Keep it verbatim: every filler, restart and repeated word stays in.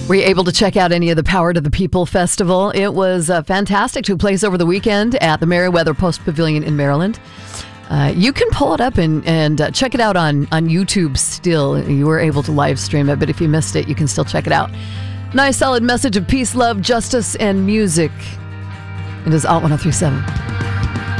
Were you able to check out any of the Power to the People Festival? It was uh, fantastic. Took place over the weekend at the Merriweather Post Pavilion in Maryland. Uh, you can pull it up and, and uh, check it out on, on YouTube still. You were able to live stream it, but if you missed it, you can still check it out. Nice solid message of peace, love, justice, and music. It is Alt one oh three point seven.